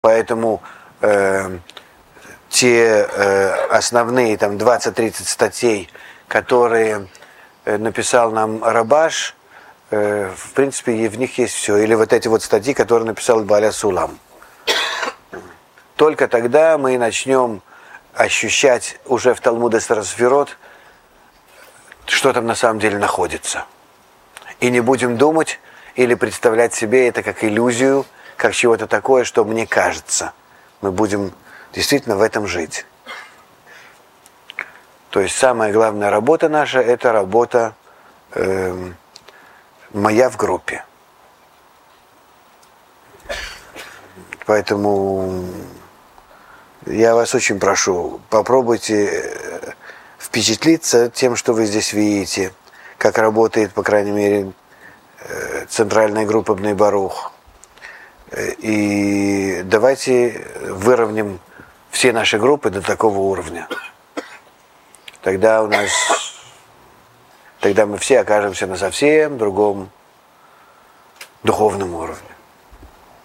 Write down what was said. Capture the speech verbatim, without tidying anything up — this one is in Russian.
Поэтому э, те э, основные там двадцать-тридцать статей, которые э, написал нам Рабаш, э, в принципе, в них есть все. Или вот эти вот статьи, которые написал Бааля Сулам. Только тогда мы начнем ощущать уже в Талмуде Сферот, что там на самом деле находится. И не будем думать или представлять себе это как иллюзию, как чего-то такое, что мне кажется. Мы будем действительно в этом жить. То есть самая главная работа наша – это работа э, моя в группе. Поэтому я вас очень прошу, попробуйте впечатлиться тем, что вы здесь видите, как работает, по крайней мере, центральная группа Бней Барух. И давайте выровняем все наши группы до такого уровня. Тогда у нас, тогда мы все окажемся на совсем другом духовном уровне.